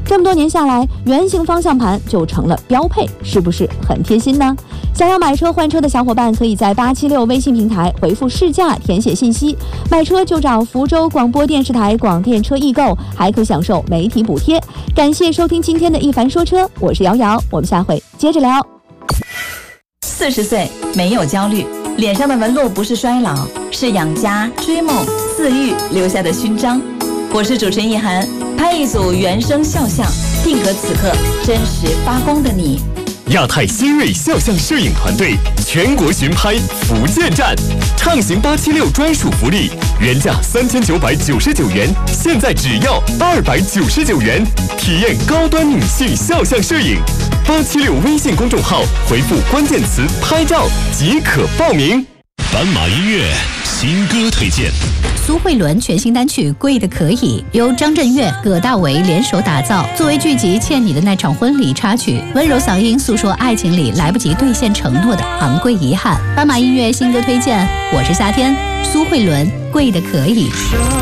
这么多年下来，圆形方向盘就成了标配，是不是很贴心呢？想要买车换车的小伙伴，可以在876微信平台回复试驾，填写信息，买车就找福州广播电视台广电车易购，还可享受媒体补贴。感谢收听今天的一凡说车，我是瑶瑶，我们下回接着聊。 40岁没有焦虑，脸上的纹路不是衰老，是养家、追梦、饲育留下的勋章。我是主持人一涵，拍一组原声肖像，定格此刻真实发光的你。 亚太新锐肖像摄影团队全国巡拍福建站，畅行876专属福利，原价3999元，现在只要299元，体验高端女性肖像摄影。876微信公众号回复关键词拍照即可报名。 斑马音乐新歌推荐。 苏慧伦全新单曲《贵的可以》由张震岳、葛大为联手打造，作为剧集《欠你的那场婚礼》插曲，温柔嗓音诉说爱情里来不及兑现承诺的昂贵遗憾。斑马音乐新歌推荐，我是夏天，苏慧伦《贵的可以》。